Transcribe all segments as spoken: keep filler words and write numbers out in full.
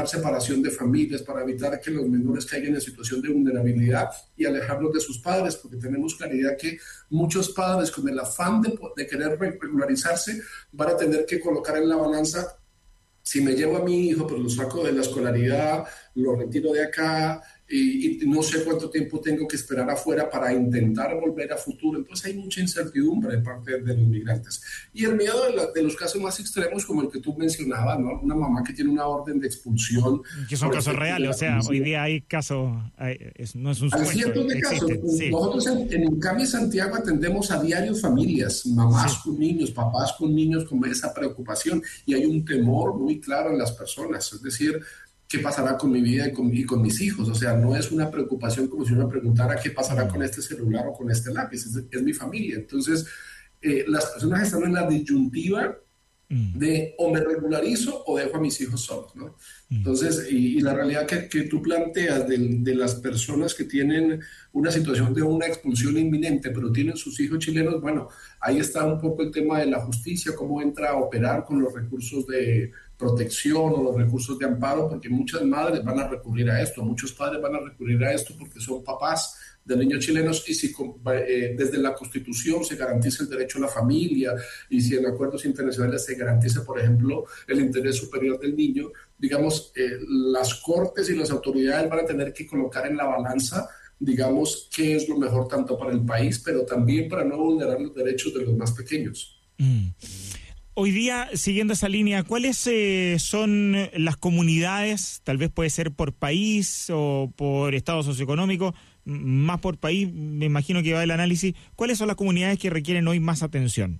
evitar separación de familias, para evitar que los menores caigan en situación de vulnerabilidad y alejarlos de sus padres, porque tenemos claridad que muchos padres con el afán de, de querer regularizarse van a tener que colocar en la balanza: si me llevo a mi hijo, pues lo saco de la escolaridad, lo retiro de acá y, y no sé cuánto tiempo tengo que esperar afuera para intentar volver a futuro. Entonces hay mucha incertidumbre de parte de los migrantes. Y el miedo de, la, de los casos más extremos, como el que tú mencionabas, ¿no? Una mamá que tiene una orden de expulsión. Que son casos reales, o sea, hoy día hay casos, hay, es, no es un supuesto. Hay cientos de casos. Sí. Nosotros en, en Uncami Santiago atendemos a diario familias, mamás sí. con niños, papás con niños con esa preocupación, y hay un temor muy claro en las personas, es decir, ¿qué pasará con mi vida y con, y con mis hijos? O sea, no es una preocupación como si uno me preguntara qué pasará con este celular o con este lápiz, es, es mi familia. Entonces, eh, las personas están en la disyuntiva de o me regularizo o dejo a mis hijos solos, ¿no? Entonces, y, y la realidad que, que tú planteas de, de las personas que tienen una situación de una expulsión inminente, pero tienen sus hijos chilenos, bueno, ahí está un poco el tema de la justicia, cómo entra a operar con los recursos de protección o los recursos de amparo, porque muchas madres van a recurrir a esto, muchos padres van a recurrir a esto porque son papás de niños chilenos, y si eh, desde la Constitución se garantiza el derecho a la familia, y si en acuerdos internacionales se garantiza, por ejemplo, el interés superior del niño, digamos, eh, las cortes y las autoridades van a tener que colocar en la balanza, digamos, qué es lo mejor tanto para el país, pero también para no vulnerar los derechos de los más pequeños. Mm. Hoy día, siguiendo esa línea, ¿cuáles eh, son las comunidades, tal vez puede ser por país o por estado socioeconómico, más por país, me imagino que va el análisis, ¿cuáles son las comunidades que requieren hoy más atención?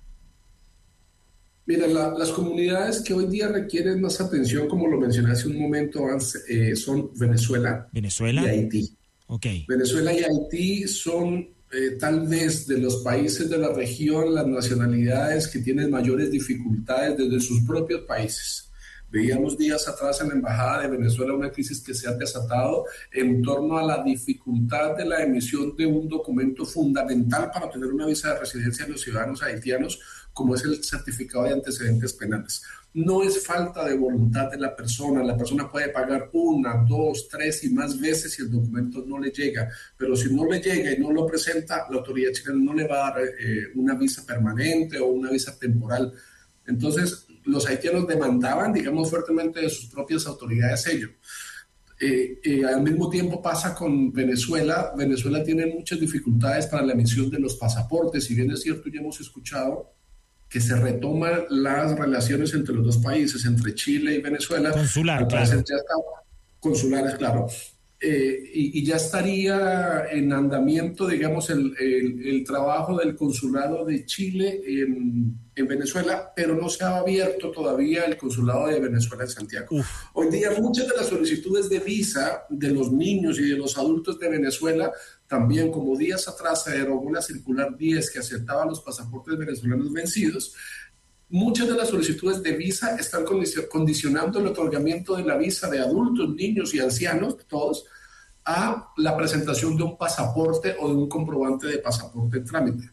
Mira, la, las comunidades que hoy día requieren más atención, como lo mencioné hace un momento, eh, son Venezuela, Venezuela y Haití. Okay. Venezuela y Haití son eh, tal vez de los países de la región, las nacionalidades que tienen mayores dificultades desde sus propios países. Veíamos días atrás en la Embajada de Venezuela una crisis que se ha desatado en torno a la dificultad de la emisión de un documento fundamental para obtener una visa de residencia a los ciudadanos haitianos, como es el certificado de antecedentes penales. No es falta de voluntad de la persona, la persona puede pagar una, dos, tres y más veces si el documento no le llega, pero si no le llega y no lo presenta, la autoridad chilena no le va a dar eh, una visa permanente o una visa temporal. Entonces, los haitianos demandaban, digamos, fuertemente de sus propias autoridades ello. Eh, eh, al mismo tiempo pasa con Venezuela. Venezuela tiene muchas dificultades para la emisión de los pasaportes. Si bien es cierto, ya hemos escuchado que se retoman las relaciones entre los dos países, entre Chile y Venezuela. Consular, claro. Ya está, consulares, claro. Eh, y, y ya estaría en andamiento, digamos, el, el, el trabajo del consulado de Chile en, en Venezuela, pero no se ha abierto todavía el consulado de Venezuela en Santiago. Uf. Hoy día muchas de las solicitudes de visa de los niños y de los adultos de Venezuela, también como días atrás se derogó una circular diez que aceptaba los pasaportes venezolanos vencidos, muchas de las solicitudes de visa están condicionando el otorgamiento de la visa de adultos, niños y ancianos, todos, a la presentación de un pasaporte o de un comprobante de pasaporte en trámite.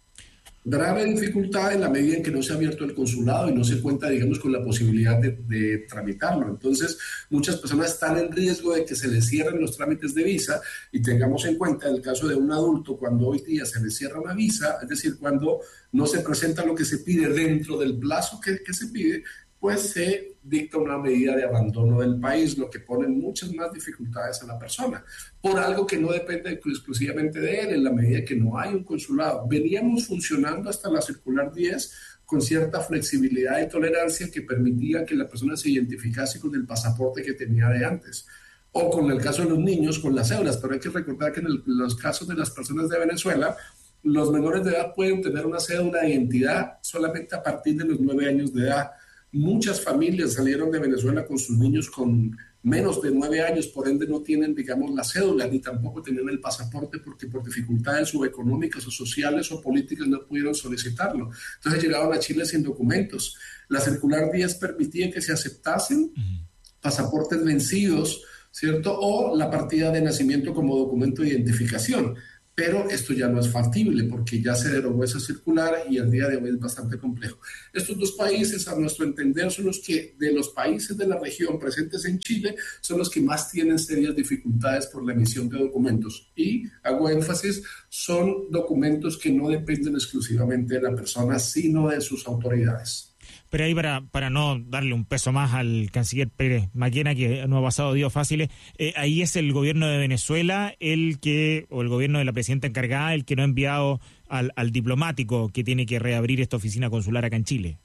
Grave dificultad en la medida en que no se ha abierto el consulado y no se cuenta, digamos, con la posibilidad de, de tramitarlo. Entonces, muchas personas están en riesgo de que se les cierren los trámites de visa, y tengamos en cuenta el caso de un adulto, cuando hoy día se le cierra una visa, es decir, cuando no se presenta lo que se pide dentro del plazo que, que se pide, pues se dicta una medida de abandono del país, lo que pone muchas más dificultades a la persona, por algo que no depende exclusivamente de él, en la medida que no hay un consulado. Veníamos funcionando hasta la circular diez con cierta flexibilidad y tolerancia que permitía que la persona se identificase con el pasaporte que tenía de antes, o con el caso de los niños, con las cédulas, pero hay que recordar que en el, los casos de las personas de Venezuela, los menores de edad pueden tener una cédula de identidad solamente a partir de los nueve años de edad. Muchas familias salieron de Venezuela con sus niños con menos de nueve años, por ende no tienen, digamos, la cédula, ni tampoco tenían el pasaporte, porque por dificultades o económicas o sociales o políticas no pudieron solicitarlo. Entonces llegaron a Chile sin documentos. La circular diez permitía que se aceptasen pasaportes vencidos, ¿cierto? O la partida de nacimiento como documento de identificación. pero esto ya no es factible porque ya se derogó esa circular y el día de hoy es bastante complejo. Estos dos países, a nuestro entender, son los que de los países de la región presentes en Chile, son los que más tienen serias dificultades por la emisión de documentos. Y, hago énfasis, son documentos que no dependen exclusivamente de la persona, sino de sus autoridades. Pero ahí para, para no darle un peso más al canciller Pérez Maquena, que no ha pasado días fáciles, eh, ahí es el gobierno de Venezuela el que, o el gobierno de la presidenta encargada, el que no ha enviado al, al diplomático que tiene que reabrir esta oficina consular acá en Chile.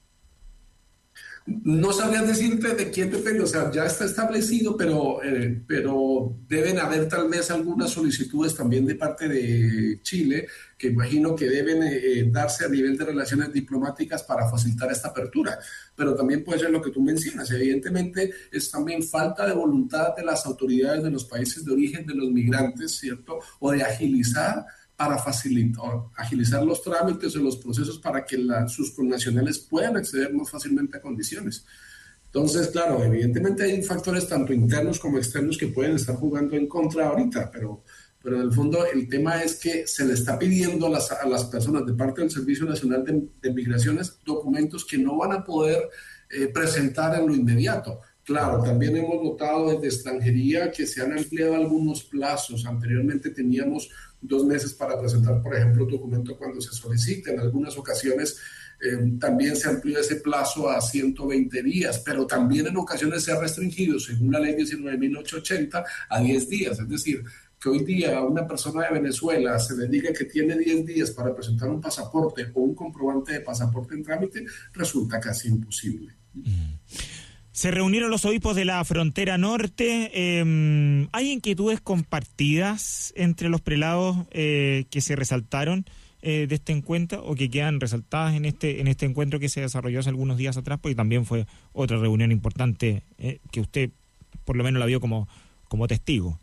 No sabría decirte de quién depende, o sea, ya está establecido, pero, eh, pero deben haber tal vez algunas solicitudes también de parte de Chile, que imagino que deben eh, darse a nivel de relaciones diplomáticas para facilitar esta apertura. Pero también puede ser lo que tú mencionas, evidentemente es también falta de voluntad de las autoridades de los países de origen de los migrantes, ¿cierto? O de agilizar para facilitar, agilizar los trámites o los procesos para que la, sus connacionales puedan acceder más fácilmente a condiciones. Entonces, claro, evidentemente hay factores tanto internos como externos que pueden estar jugando en contra ahorita, pero, pero en el fondo el tema es que se le está pidiendo a las, a las personas de parte del Servicio Nacional de, de Migraciones documentos que no van a poder eh, presentar en lo inmediato. Claro, también hemos notado desde extranjería que se han ampliado algunos plazos. Anteriormente teníamos dos meses para presentar, por ejemplo, un documento cuando se solicita. En algunas ocasiones eh, también se amplió ese plazo a ciento veinte días, pero también en ocasiones se ha restringido, según la ley diecinueve mil ochocientos ochenta, a diez días. Es decir, que hoy día a una persona de Venezuela se le diga que tiene diez días para presentar un pasaporte o un comprobante de pasaporte en trámite, resulta casi imposible. Mm. Se reunieron los obispos de la frontera norte. Eh, ¿Hay inquietudes compartidas entre los prelados eh, que se resaltaron eh, de este encuentro o que quedan resaltadas en este en este encuentro que se desarrolló hace algunos días atrás? Porque también fue otra reunión importante eh, que usted por lo menos la vio como, como testigo.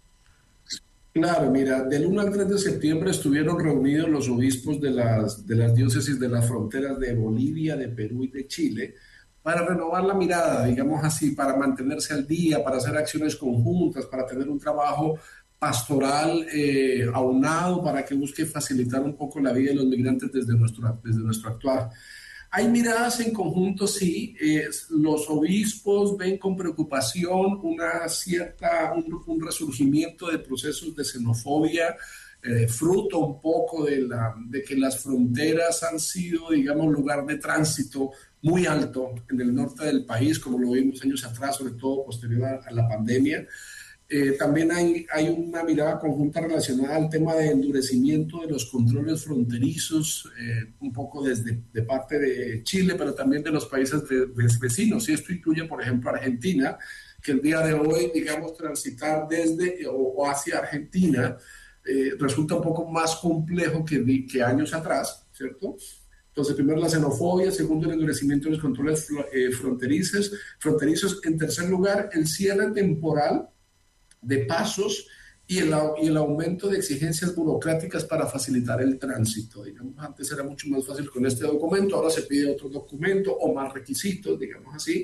Claro, mira, del uno al tres de septiembre estuvieron reunidos los obispos de las, de las diócesis de las fronteras de Bolivia, de Perú y de Chile, para renovar la mirada, digamos así, para mantenerse al día, para hacer acciones conjuntas, para tener un trabajo pastoral eh, aunado, para que busque facilitar un poco la vida de los migrantes desde nuestro, desde nuestro actuar. Hay miradas en conjunto, sí. Eh, los obispos ven con preocupación una cierta, un, un resurgimiento de procesos de xenofobia, eh, fruto un poco de, la, de que las fronteras han sido, digamos, lugar de tránsito muy alto en el norte del país, como lo vimos años atrás, sobre todo posterior a, a la pandemia. Eh, también hay, hay una mirada conjunta relacionada al tema de endurecimiento de los controles fronterizos, eh, un poco desde de parte de Chile, pero también de los países de, de vecinos. Y esto incluye, por ejemplo, Argentina, que el día de hoy, digamos, transitar desde o, o hacia Argentina eh, resulta un poco más complejo que, que años atrás, ¿cierto? Entonces, primero la xenofobia, segundo el endurecimiento de los controles eh, fronterizos, fronterizos. En tercer lugar, el cierre temporal de pasos y el, y el aumento de exigencias burocráticas para facilitar el tránsito. Digamos, antes era mucho más fácil con este documento, ahora se pide otro documento o más requisitos, digamos así,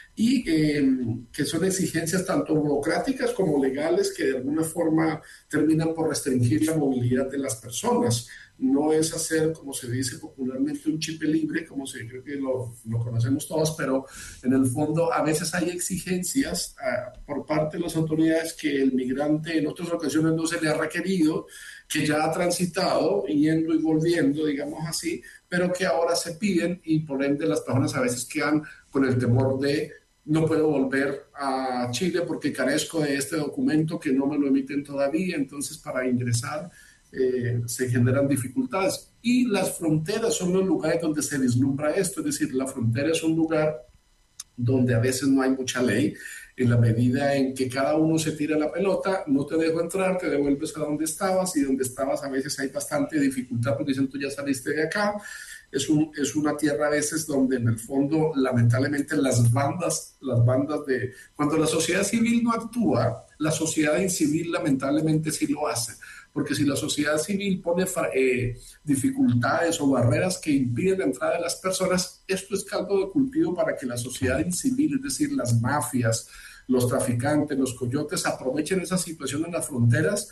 y eh, que son exigencias tanto burocráticas como legales que de alguna forma terminan por restringir la movilidad de las personas. No es hacer, como se dice popularmente, un chip libre, como se creo que lo, lo conocemos todos, pero en el fondo a veces hay exigencias uh, por parte de las autoridades que el migrante en otras ocasiones no se le ha requerido, que ya ha transitado, yendo y volviendo, digamos así, pero que ahora se piden y por ende las personas a veces quedan con el temor de no puedo volver a Chile porque carezco de este documento que no me lo emiten todavía, entonces para ingresar Eh, se generan dificultades. Y las fronteras son los lugares donde se vislumbra esto, es decir, la frontera es un lugar donde a veces no hay mucha ley, en la medida en que cada uno se tira la pelota, no te dejo entrar, te devuelves a donde estabas, y donde estabas a veces hay bastante dificultad porque dicen tú ya saliste de acá. Es, un, es una tierra a veces donde en el fondo lamentablemente las bandas, las bandas de... Cuando la sociedad civil no actúa, la sociedad incivil lamentablemente sí lo hace. Porque si la sociedad civil pone eh, dificultades o barreras que impiden la entrada de las personas, esto es caldo de cultivo para que la sociedad incivil, es decir, las mafias, los traficantes, los coyotes, aprovechen esa situación en las fronteras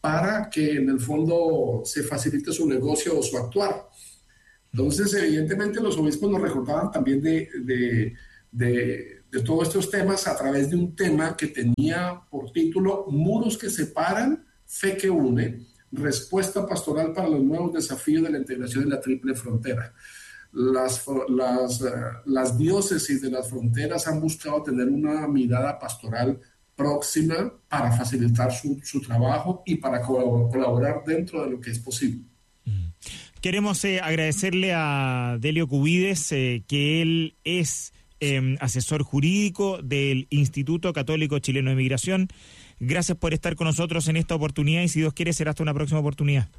para que en el fondo se facilite su negocio o su actuar. Entonces, evidentemente, los obispos nos recordaban también de, de, de, de todos estos temas a través de un tema que tenía por título Muros que separan, fe que une, respuesta pastoral para los nuevos desafíos de la integración en la triple frontera. Las, las, las diócesis de las fronteras han buscado tener una mirada pastoral próxima para facilitar su, su trabajo y para colaborar dentro de lo que es posible. Queremos eh, agradecerle a Delio Cubides, eh, que él es eh, asesor jurídico del Instituto Católico Chileno de Migración. Gracias por estar con nosotros en esta oportunidad y si Dios quiere será hasta una próxima oportunidad.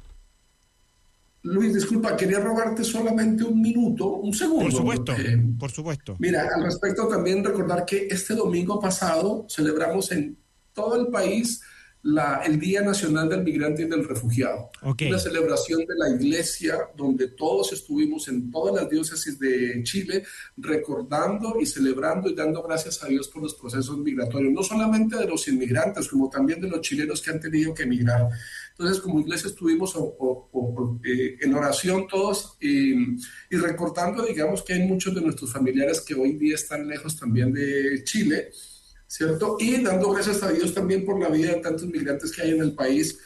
Luis, disculpa, quería robarte solamente un minuto, un segundo. Por supuesto, eh, por supuesto. Mira, al respecto también recordar que este domingo pasado celebramos en todo el país la, el Día Nacional del Migrante y del Refugiado. Okay. Una celebración de la iglesia donde todos estuvimos en todas las diócesis de Chile recordando y celebrando y dando gracias a Dios por los procesos migratorios, no solamente de los inmigrantes, como también de los chilenos que han tenido que emigrar. Entonces, como iglesia estuvimos o, o, o, eh, en oración todos eh, y recordando, digamos, que hay muchos de nuestros familiares que hoy día están lejos también de Chile, ¿cierto? Y dando gracias a Dios también por la vida de tantos migrantes que hay en el país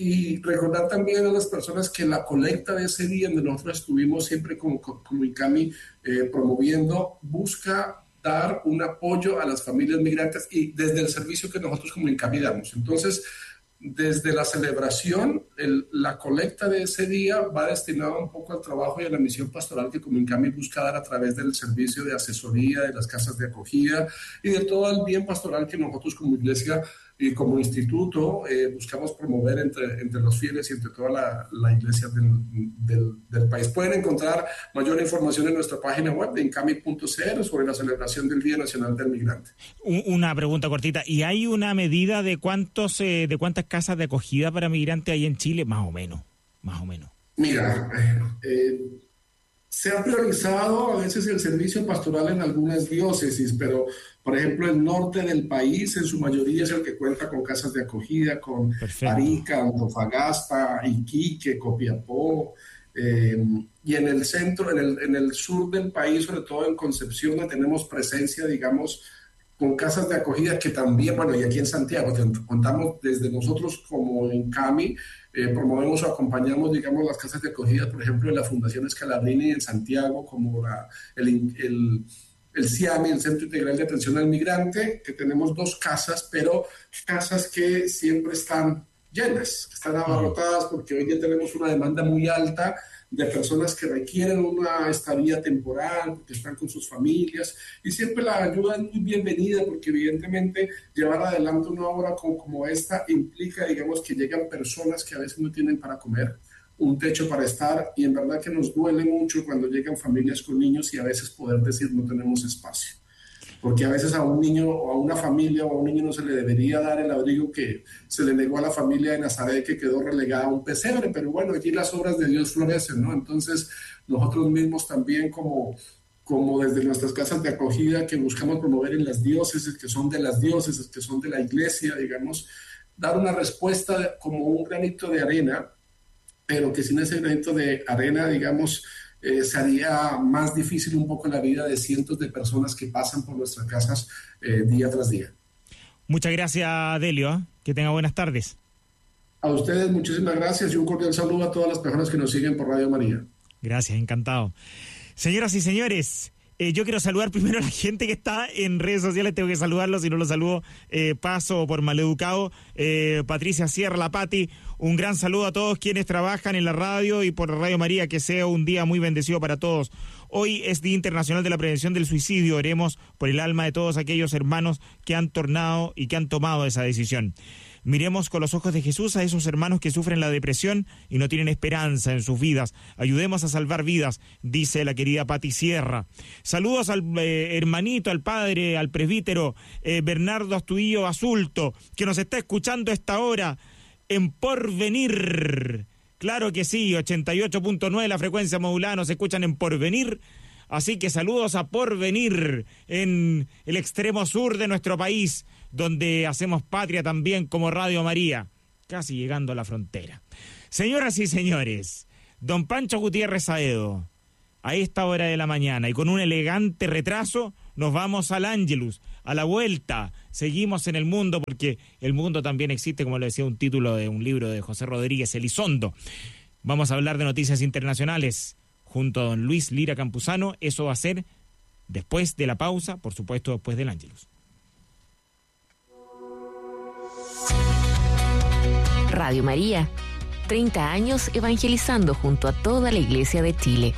y recordar también a las personas que la colecta de ese día donde nosotros estuvimos siempre como, como INCAMI eh, promoviendo, busca dar un apoyo a las familias migrantes y desde el servicio que nosotros como INCAMI damos. Entonces, desde la celebración, el, la colecta de ese día va destinada un poco al trabajo y a la misión pastoral que como INCAMI busca dar a través del servicio de asesoría, de las casas de acogida y de todo el bien pastoral que nosotros como iglesia y como instituto eh, buscamos promover entre, entre los fieles y entre toda la, la iglesia del, del, del país. Pueden encontrar mayor información en nuestra página web de incami punto c r sobre la celebración del Día Nacional del Migrante. Una pregunta cortita. ¿Y hay una medida de cuántos eh, de cuántas casas de acogida para migrantes hay en Chile? Más o menos, más o menos. Mira, eh, se ha priorizado a veces el servicio pastoral en algunas diócesis, pero por ejemplo el norte del país en su mayoría es el que cuenta con casas de acogida, con Perfecto. Arica, Antofagasta, Iquique, Copiapó, eh, y en el centro, en el, en el sur del país, sobre todo en Concepción, tenemos presencia, digamos, con casas de acogida que también, bueno, y aquí en Santiago, contamos desde nosotros como INCAMI, eh, promovemos o acompañamos, digamos, las casas de acogida, por ejemplo, de la Fundación Scalabrini en Santiago, como la, el, el, el CIAMI, el Centro Integral de Atención al Migrante, que tenemos dos casas, pero casas que siempre están llenas, que están abarrotadas, porque hoy día tenemos una demanda muy alta de personas que requieren una estadía temporal, porque están con sus familias, y siempre la ayuda es muy bienvenida, porque evidentemente llevar adelante una obra como, como esta implica, digamos, que llegan personas que a veces no tienen para comer, un techo para estar, y en verdad que nos duele mucho cuando llegan familias con niños y a veces poder decir no tenemos espacio. Porque a veces a un niño o a una familia o a un niño no se le debería dar el abrigo que se le negó a la familia de Nazaret, que quedó relegada a un pesebre, pero bueno, aquí las obras de Dios florecen, ¿no? Entonces nosotros mismos también como, como desde nuestras casas de acogida que buscamos promover en las diócesis, que son de las diócesis, que son de la iglesia, digamos, dar una respuesta como un granito de arena, pero que sin ese granito de arena, digamos, Eh, sería más difícil un poco la vida de cientos de personas que pasan por nuestras casas eh, día tras día. Muchas gracias, Delio. ¿eh? Que tenga buenas tardes. A ustedes muchísimas gracias y un cordial saludo a todas las personas que nos siguen por Radio María. Gracias, encantado. Señoras y señores, eh, yo quiero saludar primero a la gente que está en redes sociales. Tengo que saludarlos, si no los saludo eh, paso por maleducado. Eh, Patricia Sierra, la Pati, un gran saludo a todos quienes trabajan en la radio y por Radio María, que sea un día muy bendecido para todos. Hoy es Día Internacional de la Prevención del Suicidio. Oremos por el alma de todos aquellos hermanos que han tornado y que han tomado esa decisión. Miremos con los ojos de Jesús a esos hermanos que sufren la depresión y no tienen esperanza en sus vidas. Ayudemos a salvar vidas, dice la querida Pati Sierra. Saludos al eh, hermanito, al padre, al presbítero eh, Bernardo Astudillo Basulto, que nos está escuchando a esta hora en Porvenir. Claro que sí, ochenta y ocho punto nueve la frecuencia modulada, nos escuchan en Porvenir. Así que saludos a Porvenir, en el extremo sur de nuestro país, donde hacemos patria también como Radio María. casi llegando a la frontera. Señoras y señores, don Pancho Gutiérrez Saavedra, a esta hora de la mañana y con un elegante retraso, nos vamos al Ángelus, a la vuelta. Seguimos en el mundo porque el mundo también existe, como lo decía un título de un libro de José Rodríguez Elizondo. Vamos a hablar de noticias internacionales junto a don Luis Lira Campuzano. Eso va a ser después de la pausa, por supuesto después del Ángelus. Radio María, treinta años evangelizando junto a toda la Iglesia de Chile.